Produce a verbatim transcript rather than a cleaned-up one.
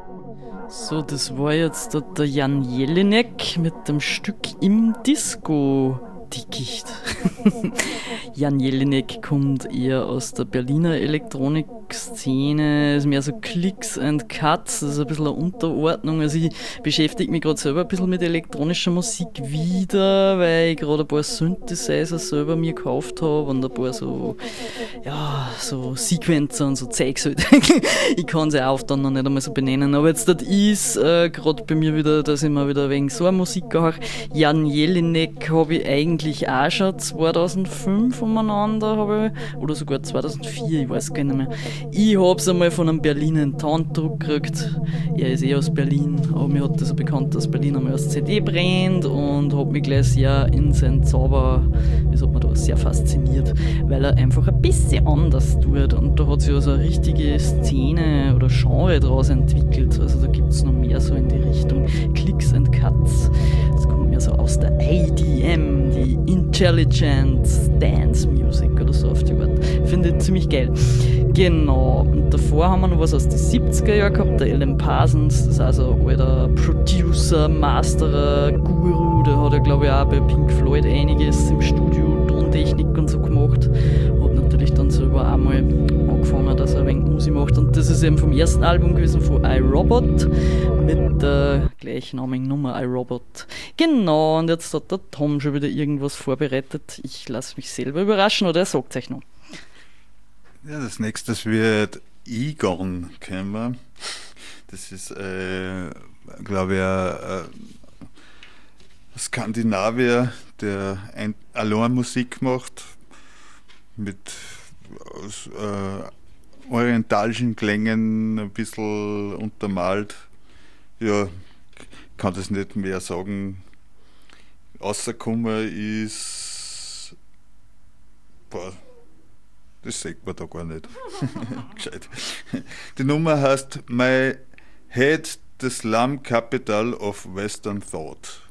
So, das war jetzt der, der Jan Jelinek mit dem Stück Im Disco. Dickicht. Jan Jelinek kommt eher aus der Berliner Elektronikszene, ist mehr so Clicks and Cuts, das ist ein bisschen eine Unterordnung. Also ich beschäftige mich gerade selber ein bisschen mit elektronischer Musik wieder, weil ich gerade ein paar Synthesizer selber mir gekauft habe und ein paar so, ja, so Sequencer und so Zeugs halt. Ich kann sie auch dann noch nicht einmal so benennen, aber jetzt das ist äh, gerade bei mir wieder, dass ich mir wieder wegen so eine Musik auch. Jan Jelinek habe ich eigentlich auch schon zweitausendfünf umeinander, habe ich, oder sogar zweitausendvier, ich weiß gar nicht mehr. Ich habe es einmal von einem Berliner in die Hand gedruckt gekriegt. Er ist eh aus Berlin, aber mir hat das bekannt, dass Berlin einmal als C D brennt und hat mich gleich sehr in seinen Zauber, wie sagt man da, sehr fasziniert, weil er einfach ein bisschen anders tut und da hat sich also eine richtige Szene oder Genre draus entwickelt. Also da gibt es noch mehr so in die Richtung Clicks and Cuts. Das kommt mehr so aus der I D M, die Intelligent Dance Music oder so auf die Art. Finde ich ziemlich geil. Genau, und davor haben wir noch was aus den siebziger Jahren gehabt, der Alan Parsons, das ist also ein alter Producer, Masterer, Guru, der hat ja glaube ich auch bei Pink Floyd einiges im Studio, Tontechnik und so gemacht. Hat natürlich dann selber auch mal angefangen, dass er ein wenig Musik macht und das ist eben vom ersten Album gewesen von iRobot mit der gleichnamigen Nummer iRobot. Genau, und jetzt hat der Tom schon wieder irgendwas vorbereitet. Ich lasse mich selber überraschen, oder er sagt es euch noch. Ja, das nächste wird Egon kommen. Das ist, äh, glaube ich, ein Skandinavier, der ein, allein Musik macht, mit äh, orientalischen Klängen ein bisschen untermalt. Ja, ich kann das nicht mehr sagen. Rausgekommen ist. Boah, das sagt man da gar nicht. Gescheit. Die Nummer heißt My Head, the Slum Capital of Western Thought.